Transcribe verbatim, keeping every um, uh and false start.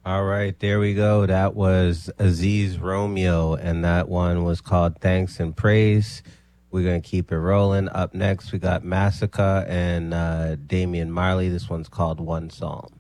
All right, there we go. That was Aziz Romeo, and that one was called Thanks and Praise. We're going to keep it rolling. Up next, we got Massacre and uh, Damian Marley. This one's called One Song.